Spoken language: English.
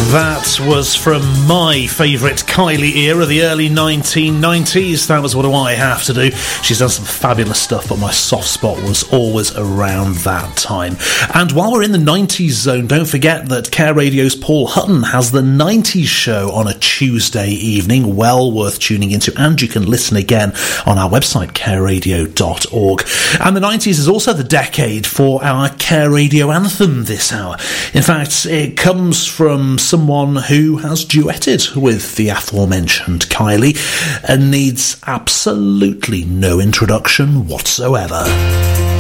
That was from my favourite Kylie era, the early 1990s. That was What Do I Have to Do. She's done some fabulous stuff, but my soft spot was always around that time. And while we're in the 90s zone, don't forget that Care Radio's Paul Hutton has the 90s show on a Tuesday evening, well worth tuning into, and you can listen again on our website, careradio.org. And the 90s is also the decade for our Care Radio anthem this hour. In fact, it comes from someone who has duetted with the aforementioned Kylie and needs absolutely no introduction whatsoever.